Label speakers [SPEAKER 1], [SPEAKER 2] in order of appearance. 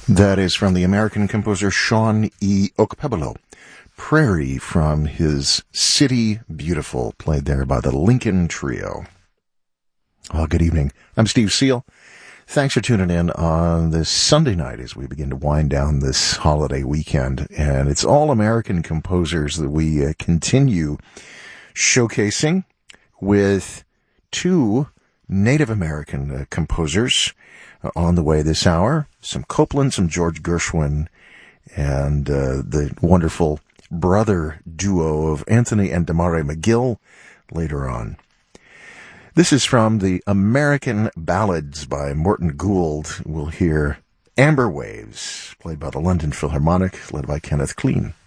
[SPEAKER 1] That is from the American composer Sean E. Okpebolo. Prairie from his City Beautiful, played there by the Lincoln Trio. Well, good evening. I'm Steve Seal. Thanks for tuning in on this Sunday night as we begin to wind down this holiday weekend. And it's all American composers that we continue showcasing with two Native American composers on the way this hour. Some Copland, some George Gershwin, and the wonderful brother duo of Anthony and Damare McGill later on. This is from the American Ballads by Morton Gould. We'll hear Amber Waves, played by the London Philharmonic, led by Kenneth Clean.